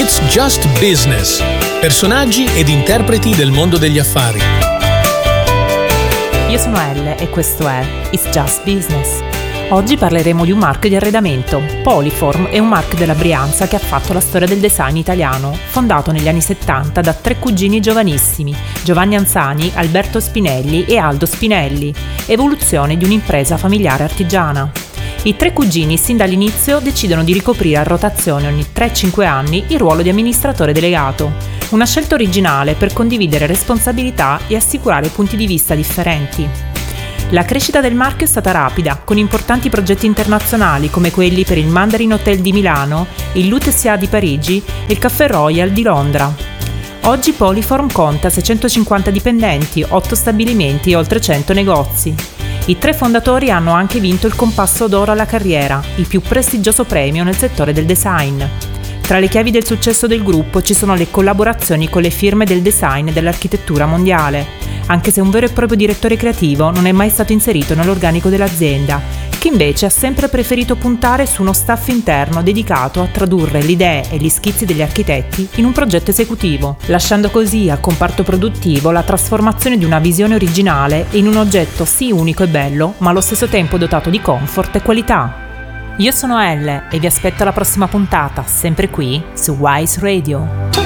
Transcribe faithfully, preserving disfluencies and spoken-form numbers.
It's Just Business. Personaggi ed interpreti del mondo degli affari. Io sono Elle e questo è It's Just Business. Oggi parleremo di un marchio di arredamento. Polyform è un marchio della Brianza che ha fatto la storia del design italiano, fondato negli anni settanta da tre cugini giovanissimi, Giovanni Anzani, Alberto Spinelli e Aldo Spinelli, evoluzione di un'impresa familiare artigiana. I tre cugini sin dall'inizio decidono di ricoprire a rotazione ogni tre cinque anni il ruolo di amministratore delegato, una scelta originale per condividere responsabilità e assicurare punti di vista differenti. La crescita del marchio è stata rapida, con importanti progetti internazionali come quelli per il Mandarin Hotel di Milano, il Lutetia di Parigi e il Café Royal di Londra. Oggi Polyform conta seicentocinquanta dipendenti, otto stabilimenti e oltre cento negozi. I tre fondatori hanno anche vinto il Compasso d'Oro alla carriera, il più prestigioso premio nel settore del design. Tra le chiavi del successo del gruppo ci sono le collaborazioni con le firme del design e dell'architettura mondiale, anche se un vero e proprio direttore creativo non è mai stato inserito nell'organico dell'azienda, che invece ha sempre preferito puntare su uno staff interno dedicato a tradurre le idee e gli schizzi degli architetti in un progetto esecutivo, lasciando così al comparto produttivo la trasformazione di una visione originale in un oggetto sì unico e bello, ma allo stesso tempo dotato di comfort e qualità. Io sono Elle e vi aspetto alla prossima puntata, sempre qui su Wise Radio.